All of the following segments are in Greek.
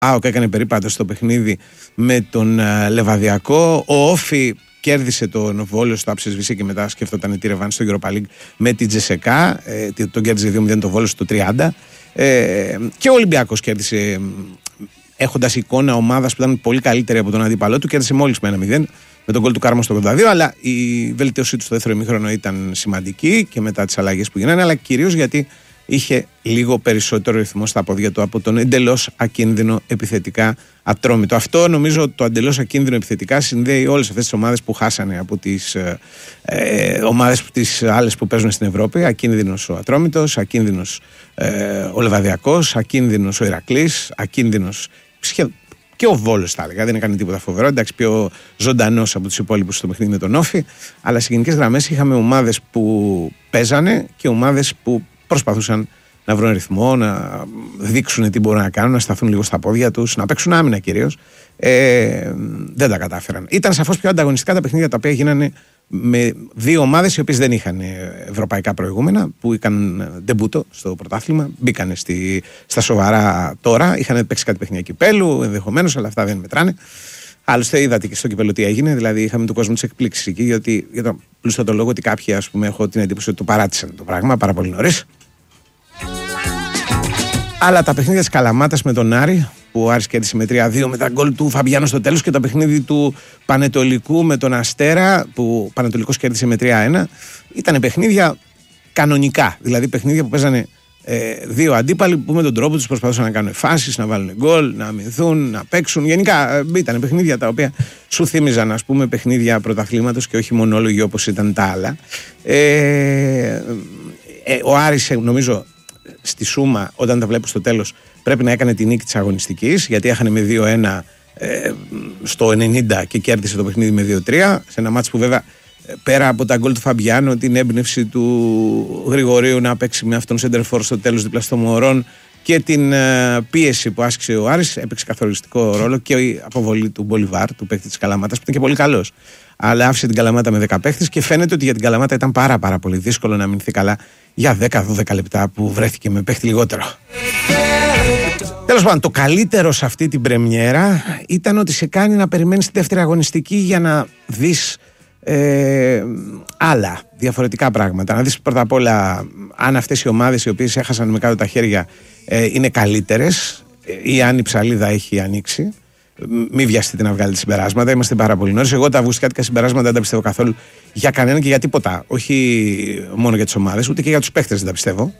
ΑΟΚ έκανε περίπατο στο παιχνίδι με τον Λεβαδιακό. Ο Όφι κέρδισε τον Βόλο στο Άψης και μετά σκεφτόταν τη ρεβάνη στο Europa League με την Τζεσεκά. Τον κέρδισε 2-0 το Βόλο στο 30. Και ο Ολυμπιακός κέρδισε, έχοντας εικόνα ομάδας που ήταν πολύ καλύτερη από τον αντίπαλό του, κέρδισε μόλις με 1-0 με τον γκολ του Κάρμο στο 82. Αλλά η βελτίωσή του στο δεύτερο ημίχρονο ήταν σημαντική και μετά τις αλλαγές που γίνανε, αλλά κυρίως γιατί είχε λίγο περισσότερο ρυθμό στα πόδια του από τον εντελώς ακίνδυνο επιθετικά Ατρόμητο. Αυτό νομίζω το εντελώς ακίνδυνο επιθετικά συνδέει όλες αυτές τις ομάδες που χάσανε από τις ομάδες τις άλλες που παίζουν στην Ευρώπη. Ακίνδυνος ο Ατρόμητος, ακίνδυνος ο Λεβαδιακός, ακίνδυνος ο Ηρακλής, ακίνδυνος και ο Βόλος, θα έλεγα. Δεν έκανε τίποτα φοβερό. Εντάξει, πιο ζωντανός από τους υπόλοιπους στο παιχνίδι με τον Όφι. Αλλά σε γενικές γραμμές είχαμε ομάδες που παίζανε και ομάδες που προσπαθούσαν να βρουν ρυθμό, να δείξουν τι μπορούν να κάνουν, να σταθούν λίγο στα πόδια τους, να παίξουν άμυνα κυρίως. Δεν τα κατάφεραν. Ήταν σαφώς πιο ανταγωνιστικά τα παιχνίδια τα οποία γίνανε με δύο ομάδες οι οποίες δεν είχαν ευρωπαϊκά προηγούμενα, που είχαν ντεμπούτο στο πρωτάθλημα, μπήκανε στα σοβαρά τώρα. Είχαν παίξει κάτι παιχνίδια κυπέλου ενδεχομένως, αλλά αυτά δεν μετράνε. Άλλωστε, είδατε και στο κυπέλο τι έγινε, δηλαδή είχαμε τον κόσμο της εκπλήξης εκεί, γιατί για τον πλούστατο λόγο ότι κάποιοι, ας πούμε, έχω την εντύπωση ότι το παράτησαν το πράγμα πάρα πολύ νωρίς. Αλλά τα παιχνίδια της Καλαμάτας με τον Άρη, που ο Άρης κέρδισε με 3-2 με τα γκολ του Φαμπιάνο στο τέλος, και το παιχνίδι του Πανετολικού με τον Αστέρα, που ο Πανετολικός κέρδισε με 3-1, ήταν παιχνίδια κανονικά. Δηλαδή παιχνίδια που παίζανε δύο αντίπαλοι που με τον τρόπο τους προσπαθούσαν να κάνουν φάσεις, να βάλουν γκολ, να αμυνθούν, να παίξουν. Γενικά ήταν παιχνίδια τα οποία σου θύμιζαν, ας πούμε, παιχνίδια πρωταθλήματος και όχι μονόλογοι όπως ήταν τα άλλα. Ο Άρης, νομίζω, στη σούμα, όταν τα βλέπω στο τέλος, πρέπει να έκανε τη νίκη της αγωνιστικής, γιατί έχανε με 2-1 στο 90 και κέρδισε το παιχνίδι με 2-3, σε ένα μάτς που βέβαια, πέρα από τα γκολ του Φαμπιάνο, την έμπνευση του Γρηγορίου να παίξει με αυτόν σέντερφορ στο τέλος δίπλα στο Μωρόν και την πίεση που άσκησε ο Άρης, έπαιξε καθοριστικό ρόλο, και η αποβολή του Μπολιβάρ, του παίκτη της Καλαμάτας, που ήταν και πολύ καλός. Αλλά άφησε την Καλαμάτα με 10 παίχτες και φαίνεται ότι για την Καλαμάτα ήταν πάρα πολύ δύσκολο να μείνει καλά για 10-12 λεπτά που βρέθηκε με παίχτη λιγότερο. Τέλος πάντων, το καλύτερο σε αυτή την πρεμιέρα ήταν ότι σε κάνει να περιμένεις τη δεύτερη αγωνιστική για να δεις άλλα διαφορετικά πράγματα. Να δεις πρώτα απ' όλα αν αυτές οι ομάδες οι οποίες έχασαν με κάτω τα χέρια είναι καλύτερες ή αν η ψαλίδα έχει ανοίξει. Μην βιαστείτε να βγάλετε συμπεράσματα. Είμαστε πάρα πολύ νωρίς. Εγώ τα αυγουστιάτικα συμπεράσματα δεν τα πιστεύω καθόλου για κανέναν και για τίποτα. Όχι μόνο για τις ομάδες, ούτε και για τους παίχτες δεν τα πιστεύω.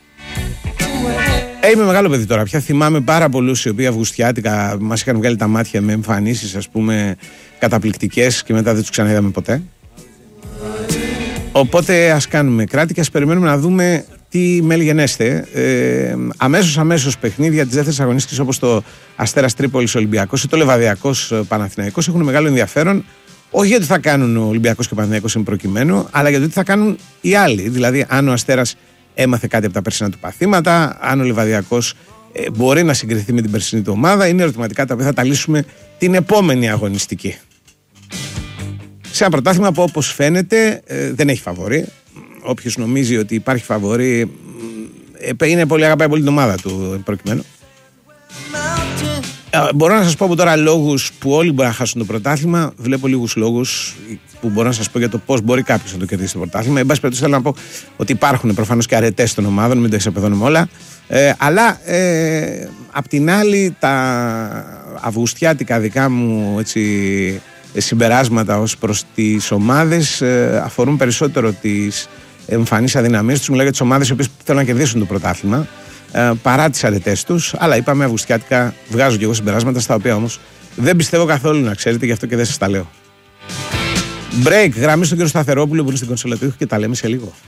Είμαι μεγάλο παιδί τώρα. Πια θυμάμαι πάρα πολλούς οι οποίοι αυγουστιάτικα μας είχαν βγάλει τα μάτια με εμφανίσεις, ας πούμε, καταπληκτικές και μετά δεν τους ξαναείδαμε ποτέ. Οπότε ας κάνουμε κράτη και ας περιμένουμε να δούμε τι μέλη γενέστε. Αμέσως παιχνίδια της δεύτερης αγωνιστικής, όπως το Αστέρας Τρίπολης Ολυμπιακός ή το Λεβαδιακός Παναθηναϊκός, έχουν μεγάλο ενδιαφέρον. Όχι γιατί θα κάνουν ο Ολυμπιακός και ο Παναθηναϊκός εν προκειμένου, αλλά γιατί θα κάνουν οι άλλοι. Δηλαδή, αν ο Αστέρας έμαθε κάτι από τα περσινά του παθήματα, αν ο Λεβαδιακός μπορεί να συγκριθεί με την περσινή του ομάδα, είναι ερωτηματικά τα οποία θα τα λύσουμε την επόμενη αγωνιστική. Σε ένα πρωτάθλημα που, όπως φαίνεται, δεν έχει φαβορί. Όποιος νομίζει ότι υπάρχει φαβορί, είναι πολύ, αγαπάει πολύ την ομάδα του εν προκειμένου. Μπορώ να σας πω από τώρα λόγους που όλοι μπορεί να χάσουν το πρωτάθλημα. Βλέπω λίγους λόγους που μπορώ να σας πω για το πώς μπορεί κάποιος να το κερδίσει το πρωτάθλημα. Εν πάση περιπτώσει, θέλω να πω ότι υπάρχουν προφανώς και αρετές των ομάδων, μην τα ισοπεδώνουμε όλα. Αλλά απ' την άλλη, τα αυγουστιάτικα δικά μου έτσι συμπεράσματα ως προς τις ομάδες αφορούν περισσότερο τις εμφανείς αδυναμίες τους. Μιλάω για τις ομάδες οι οποίες θέλουν να κερδίσουν το πρωτάθλημα παρά τις αρετές τους. Αλλά είπαμε αυγουστιάτικα, βγάζω και εγώ συμπεράσματα στα οποία όμως δεν πιστεύω καθόλου, να ξέρετε, γι' αυτό και δεν σας τα λέω. Break, γραμμή στον κύριο Σταθερόπουλο που είναι στην κονσόλα του ήχου και τα λέμε σε λίγο.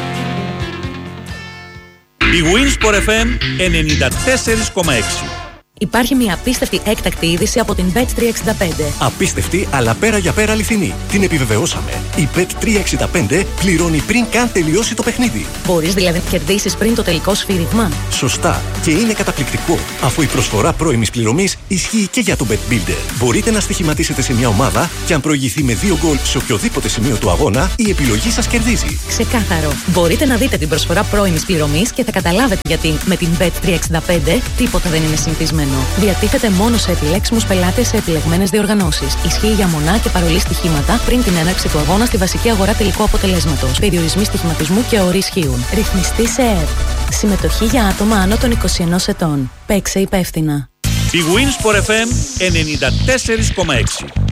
Η Winsport FM 94,6. Υπάρχει μια απίστευτη έκτακτη είδηση από την Bet365. Απίστευτη, αλλά πέρα για πέρα αληθινή. Την επιβεβαιώσαμε. Η Bet365 πληρώνει πριν καν τελειώσει το παιχνίδι. Μπορείς δηλαδή να κερδίσεις πριν το τελικό σφύριγμα. Σωστά. Και είναι καταπληκτικό, αφού η προσφορά πρώιμης πληρωμής ισχύει και για το Bet Builder. Μπορείτε να στοιχηματίσετε σε μια ομάδα και αν προηγηθεί με 2 γκολ σε οποιοδήποτε σημείο του αγώνα, η επιλογή σας κερδίζει. Ξεκάθαρο. Μπορείτε να δείτε την προσφορά πρώιμης πληρωμής και θα καταλάβετε γιατί με την Bet365 τίποτα δεν είναι συνηθισμένο. Διατίθεται μόνο σε επιλέξιμους πελάτες σε επιλεγμένες διοργανώσεις. Ισχύει για μονά και παρολί στοιχήματα πριν την έναρξη του αγώνα στη βασική αγορά τελικού αποτελέσματος. Περιορισμοί στοιχηματισμού και όροι ισχύουν. Ρυθμιστή σε ΕΕΠ. Συμμετοχή για άτομα άνω των 21 ετών. Παίξε υπεύθυνα. Η Winsport FM 94,6.